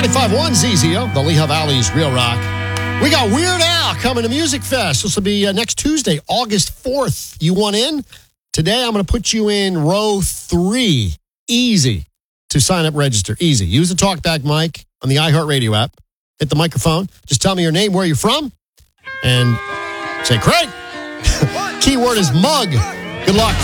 95.1 ZZO, the Lehigh Valley's Real Rock. We got Weird Al coming to Music Fest. This will be next Tuesday, August 4th. You want in? Today, I'm going to put you in row 3. Easy to sign up, register. Easy. Use the TalkBack mic on the iHeartRadio app. Hit the microphone. Just tell me your name, where you're from, and say, Craig. Keyword is mug. Good luck.